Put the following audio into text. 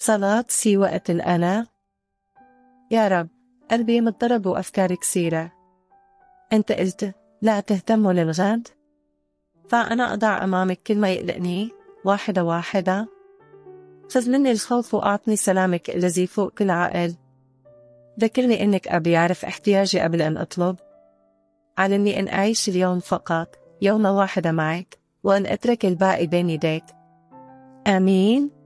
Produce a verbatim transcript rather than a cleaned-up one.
صلاة سي وقت الأنا. يا رب، قلبي مضطرب وأفكاري كثيرة. أنت قلت لا تهتموا للغد، فأنا أضع أمامك كل ما يقلقني واحدة واحدة. خذ مني الخوف وأعطني سلامك الذي فوق كل عقل. ذكرني إنك أبي يعرف احتياجي قبل أن أطلب. علمني أن أعيش اليوم فقط يوما واحدة معك، وأن أترك الباقي بين يديك. آمين.